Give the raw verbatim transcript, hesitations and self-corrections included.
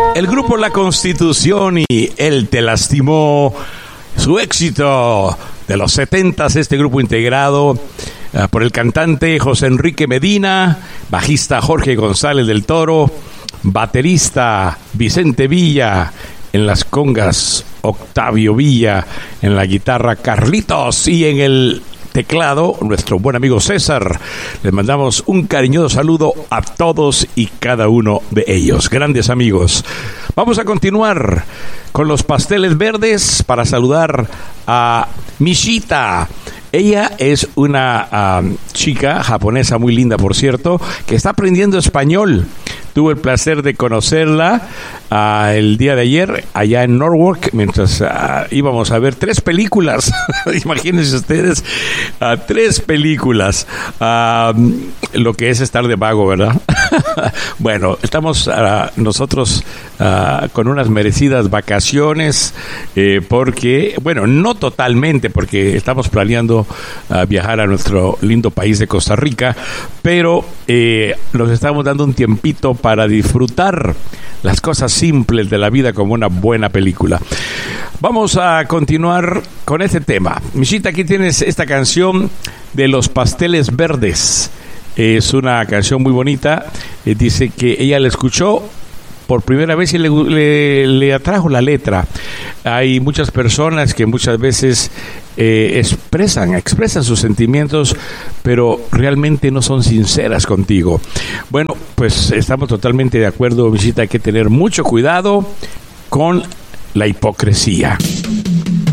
El grupo La Constitución y Él te lastimó, su éxito de los setentas, este grupo integrado uh, por el cantante José Enrique Medina, bajista Jorge González del Toro, baterista Vicente Villa, en las congas Octavio Villa, en la guitarra Carlitos y en el teclado nuestro buen amigo César. Les mandamos un cariñoso saludo a todos y cada uno de ellos, grandes amigos. Vamos a continuar con los pasteles verdes para saludar a Mishita. Ella es una uh, chica japonesa muy linda, por cierto, que está aprendiendo español. Tuve el placer de conocerla uh, el día de ayer allá en Norwalk, mientras uh, íbamos a ver tres películas. Imagínense ustedes, uh, tres películas. Uh, lo que es estar de vago, ¿verdad? Bueno, estamos uh, nosotros uh, con unas merecidas vacaciones eh, porque, bueno, no totalmente, porque estamos planeando uh, viajar a nuestro lindo país de Costa Rica, pero eh, nos estamos dando un tiempito para disfrutar las cosas simples de la vida como una buena película. Vamos a continuar con este tema. Mishita, aquí tienes esta canción de Los Pasteles Verdes. Es una canción muy bonita. Eh, dice que ella la escuchó por primera vez y le, le, le atrajo la letra. Hay muchas personas que muchas veces eh, expresan, expresan sus sentimientos, pero realmente no son sinceras contigo. Bueno, pues estamos totalmente de acuerdo, Visita, hay que tener mucho cuidado con la hipocresía.